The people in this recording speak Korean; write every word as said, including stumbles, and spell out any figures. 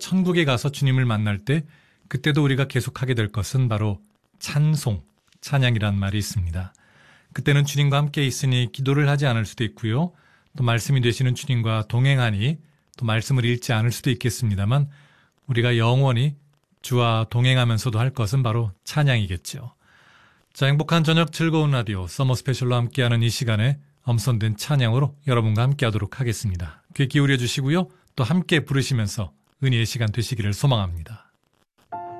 천국에 가서 주님을 만날 때 그때도 우리가 계속하게 될 것은 바로 찬송, 찬양이란 말이 있습니다. 그때는 주님과 함께 있으니 기도를 하지 않을 수도 있고요. 또 말씀이 되시는 주님과 동행하니 또 말씀을 읽지 않을 수도 있겠습니다만 우리가 영원히 주와 동행하면서도 할 것은 바로 찬양이겠죠. 자, 행복한 저녁 즐거운 라디오 서머 스페셜로 함께하는 이 시간에 엄선된 찬양으로 여러분과 함께하도록 하겠습니다. 귀 기울여 주시고요. 또 함께 부르시면서 은혜의 시간 되시기를 소망합니다.